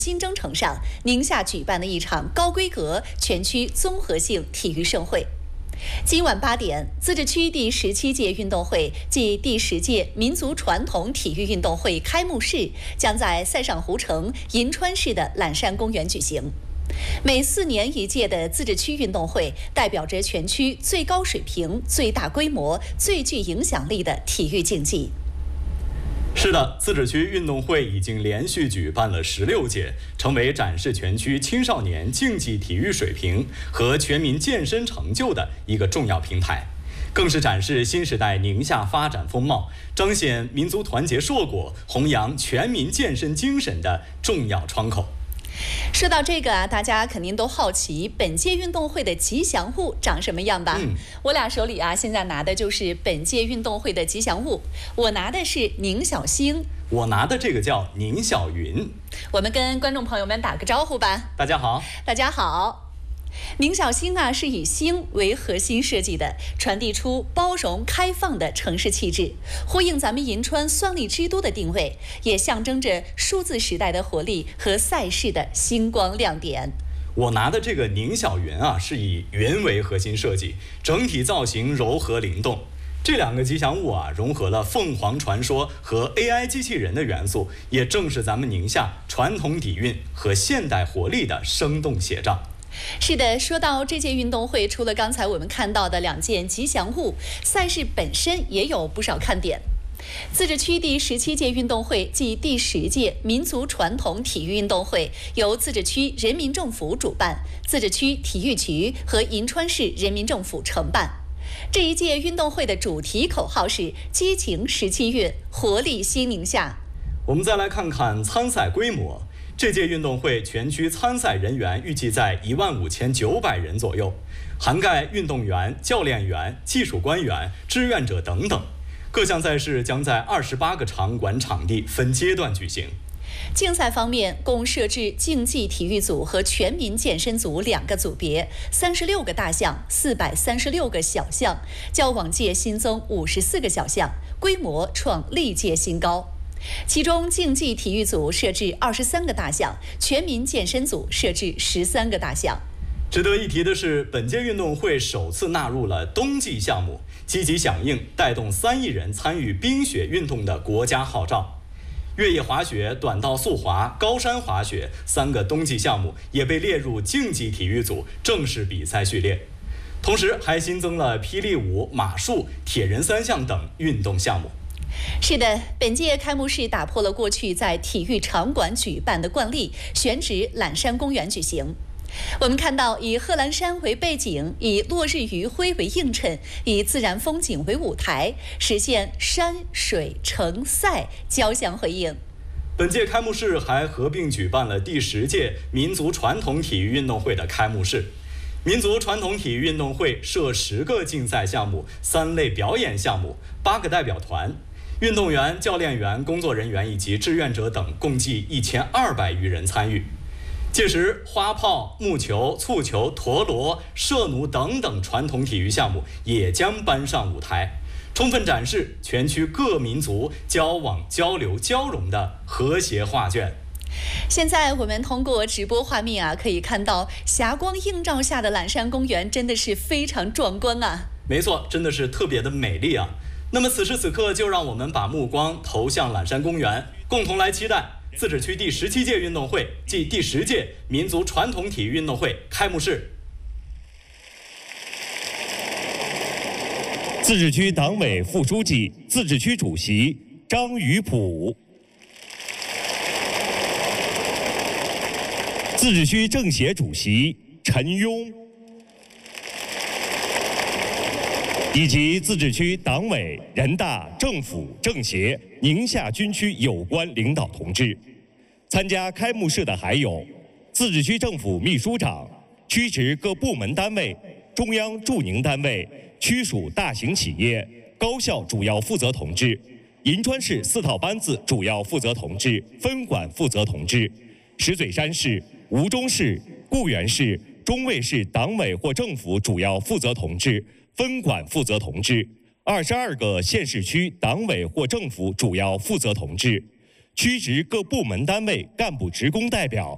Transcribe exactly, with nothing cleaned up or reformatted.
新征程上，宁夏举办了一场高规格全区综合性体育盛会。今晚八点，自治区第十七届运动会暨第十届民族传统体育运动会开幕式将在塞上湖城银川市的榄山公园举行。每四年一届的自治区运动会，代表着全区最高水平、最大规模、最具影响力的体育竞技。 是的，自治区运动会已经连续举办了十六届，成为展示全区青少年竞技体育水平和全民健身成就的一个重要平台，更是展示新时代宁夏发展风貌、彰显民族团结硕果、弘扬全民健身精神的重要窗口。 说到这个啊，大家肯定都好奇本届运动会的吉祥物长什么样吧？嗯，我俩手里啊现在拿的就是本届运动会的吉祥物，我拿的是宁小星， 我拿的这个叫宁小云。 我们跟观众朋友们打个招呼吧。 大家好， 大家好。宁小星啊是以星为核心设计的，传递出包容开放的城市气质，呼应咱们银川酸荔之都的定位，也象征着数字时代的活力和赛事的星光亮点。 我拿的这个宁小云啊是以云为核心设计，整体造型柔和灵动。这两个吉祥物啊融合了凤凰传说和 A I 机器人的元素，也正是咱们宁夏传统底蕴和现代活力的生动写照。 是的，说到这届运动会，除了刚才我们看到的两件吉祥物，赛事本身也有不少看点。自治区第十七届运动会暨第十届民族传统体育运动会由自治区人民政府主办，自治区体育局和银川市人民政府承办。这一届运动会的主题口号是“激情十七运，活力新宁夏”。 我们再来看看参赛规模。这届运动会全区参赛人员预计在一万五千九百人左右，涵盖运动员、教练员、技术官员、志愿者等等。各项赛事将在二十八个场馆场地分阶段举行。 竞赛方面，共设置竞技体育组和全民健身组两个组别，三十六个大项，四百三十六个小项，较往届新增五十四个小项，规模创历届新高。其中，竞技体育组设置二十三个大项，全民健身组设置十三个大项。 值得一提的是，本届运动会首次纳入了冬季项目，积极响应带动三亿人参与冰雪运动的国家号召。越野滑雪、短道速滑、高山滑雪三个冬季项目也被列入竞技体育组正式比赛序列，同时还新增了霹雳舞、马术、铁人三项等运动项目。 是的，本届开幕式打破了过去在体育场馆举办的惯例，选址榄山公园举行。我们看到，以贺兰山为背景，以落日余晖为映衬，以自然风景为舞台，实现山水城赛交相辉映。 本届开幕式还合并举办了第十届民族传统体育运动会的开幕式。民族传统体育运动会设十个竞赛项目、三类表演项目、八个代表团。运动员、教练员、工作人员以及志愿者等共计一千二百余人参与。届时，花炮、木球、蹴球、陀螺、射弩等等传统体育项目也将搬上舞台，充分展示全区各民族交往、交流、交融的和谐画卷。 现在我们通过直播画面啊，可以看到霞光映照下的榄山公园真的是非常壮观啊！ 没错，真的是特别的美丽啊！那么此时此刻，就让我们把目光投向榄山公园，共同来期待自治区第十七届运动会暨第十届民族传统体育运动会开幕式。 自治区党委副书记、自治区主席张宇普，自治区政协主席陈庸，以及自治区党委、人大、政府、政协、宁夏军区有关领导同志。参加开幕式的还有自治区政府秘书长、区直各部门单位、中央驻宁单位、区属大型企业、高校主要负责同志、银川市四套班子主要负责同志、分管负责同志、石嘴山市、吴忠市、固原市、中卫市党委或政府主要负责同志、分管负责同志，二十二个县市区党委或政府主要负责同志，区直各部门单位干部职工代表